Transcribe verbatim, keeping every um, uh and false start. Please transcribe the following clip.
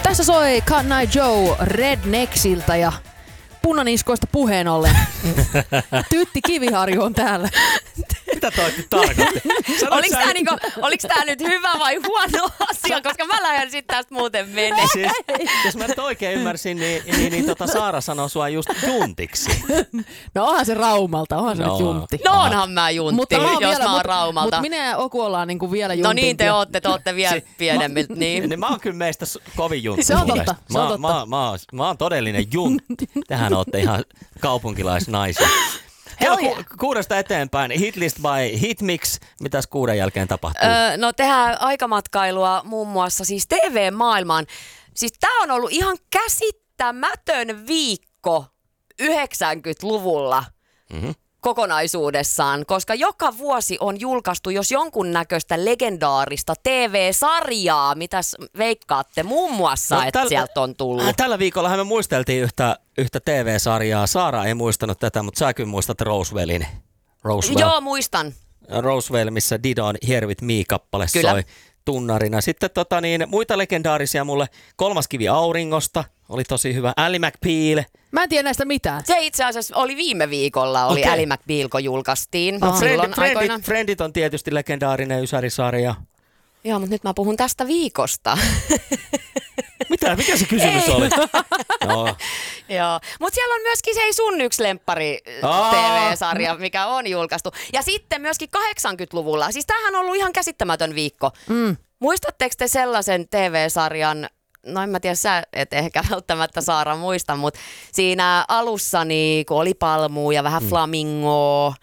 Tässä soi Cotton Eye Joe Rednecksiltä ja punaniskoista puheen ollen. Tytti Kiviharju on täällä. Mitä toi nyt tarkoitti? Oliko tää, niinku, oliks tää nyt hyvä vai huono asia, koska mä lähden sit tästä muuten menee. Siis, jos mä nyt oikein ymmärsin, niin, niin, niin tota Saara sanoo sua just juntiksi. No onhan se Raumalta, onhan se No. nyt juntti. No onhan mä juntti, Mutta mä oon jos vielä, mä oon mut, Raumalta. Mut minä ja Oku ollaan niinku vielä No juntimpia. niin te ootte, te ootte vielä Si- pienemmiltä. Niin. Niin mä oon kyllä meistä kovin juntti. Se on mun totta, mielestä. se on mä, totta. Mä, mä, mä, mä oon todellinen juntti. Tähän ootte ihan kaupunkilaisnaisia. Kello Hell ku, kuudesta eteenpäin. Hitlist by Hitmix. Mitäs kuuden jälkeen tapahtuu? Öö, no tehdään aikamatkailua muun muassa siis T V-maailmaan. Siis tää on ollut ihan käsittämätön viikko yhdeksänkymmentäluvulla Mm-hmm. kokonaisuudessaan, koska joka vuosi on julkaistu jos jonkunnäköistä legendaarista T V-sarjaa. Mitäs veikkaatte muun muassa, No, että täl- sieltä on tullut? Äh, Tällä viikollahan me muisteltiin yhtä, yhtä T V-sarjaa. Saara ei muistanut tätä, mutta sä kyllä muistat Roswellin. Roswell. Joo, muistan. Roswell, missä Didon Here With Me-kappale Kyllä. soi tunnarina. Sitten tota, niin, muita legendaarisia mulle. Kolmas kivi auringosta oli tosi hyvä. Ally McBeal. Mä en tiedä näistä mitään. Se itse asiassa oli viime viikolla, oli Okei. Ally McBeal, kun julkaistiin Aha. silloin Friendit, aikoina. Friendit, Friendit on tietysti legendaarinen ysärisarja. Joo, mutta nyt mä puhun tästä viikosta. Mitä? Mikä se kysymys Ei. oli? No. Joo, mutta siellä on myöskin se ei sun yksi lemppari Aa. T V-sarja, mikä on julkaistu. Ja sitten myöskin kahdeksankymmentäluvulla. Siis tämähän on ollut ihan käsittämätön viikko. Mm. Muistatteko te sellaisen T V-sarjan, no en mä tiedä, sä et ehkä välttämättä Saara muista, mutta siinä alussa niin, kun oli palmua ja vähän flamingoa,